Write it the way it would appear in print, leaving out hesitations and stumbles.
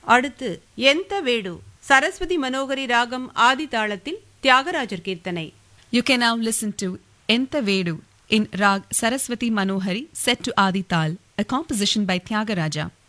அடுத்து ಎಂತ ವೇಡು சரஸ்வதி மனோகரி ராகம் ஆதி தாளத்தில் தியாகராஜர் கீர்த்தனை. You can now listen to Entha Vedu in Rag Saraswati Manohari set to Adi Tal, a composition by Tyagaraja.